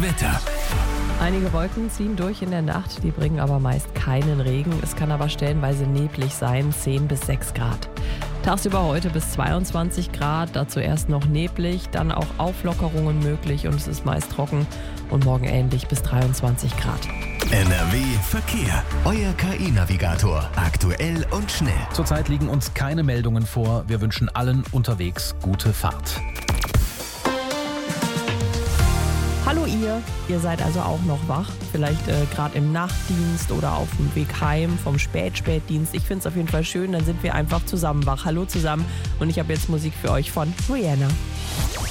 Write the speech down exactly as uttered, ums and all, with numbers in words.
Wetter. Einige Wolken ziehen durch in der Nacht, die bringen aber meist keinen Regen. Es kann aber stellenweise neblig sein, zehn bis sechs Grad. Tagsüber heute bis zweiundzwanzig Grad, dazu erst noch neblig, dann auch Auflockerungen möglich und es ist meist trocken und morgen ähnlich bis dreiundzwanzig Grad. N R W Verkehr. Euer K I-Navigator. Aktuell und schnell. Zurzeit liegen uns keine Meldungen vor. Wir wünschen allen unterwegs gute Fahrt. Hallo ihr, ihr seid also auch noch wach, vielleicht äh, gerade im Nachtdienst oder auf dem Weg heim vom Spät-Spätdienst. Ich finde es auf jeden Fall schön, dann sind wir einfach zusammen wach. Hallo zusammen und ich habe jetzt Musik für euch von Rihanna.